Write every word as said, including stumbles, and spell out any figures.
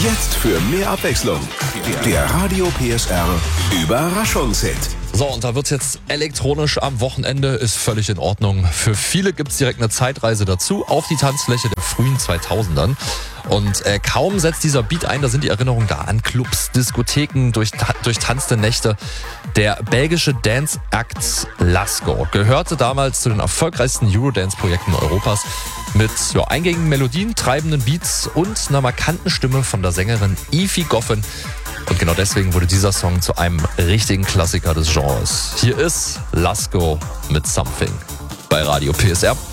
Jetzt für mehr Abwechslung. Der Radio P S R Überraschungshit. So, und da wird's jetzt elektronisch am Wochenende, ist völlig in Ordnung. Für viele gibt's direkt eine Zeitreise dazu auf die Tanzfläche der frühen zweitausendern. Und äh, kaum setzt dieser Beat ein, da sind die Erinnerungen da an Clubs, Diskotheken, durch, durchtanzte Nächte. Der belgische Dance-Act Lasco gehörte damals zu den erfolgreichsten Eurodance-Projekten Europas mit ja, eingängigen Melodien, treibenden Beats und einer markanten Stimme von der Sängerin Aoife Goffin. Und genau deswegen wurde dieser Song zu einem richtigen Klassiker des Genres. Hier ist Lasco mit Something bei Radio P S R.